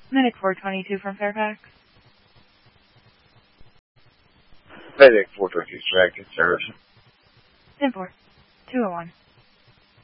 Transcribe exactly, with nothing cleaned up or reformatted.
Medic four twenty-two from Fairfax. Medic four twenty-two, Reactive Service. ten four. two oh one.